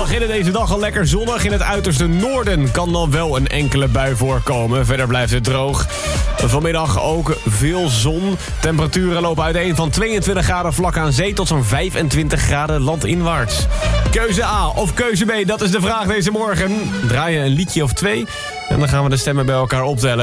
beginnen deze dag al lekker zonnig. In het uiterste noorden kan dan wel een enkele bui voorkomen. Verder blijft het droog. Vanmiddag ook veel zon. Temperaturen lopen uiteen van 22 graden vlak aan zee tot zo'n 25 graden landinwaarts. Keuze A of keuze B, dat is de vraag deze morgen. Draai je een liedje of twee en dan gaan we de stemmen bij elkaar optellen.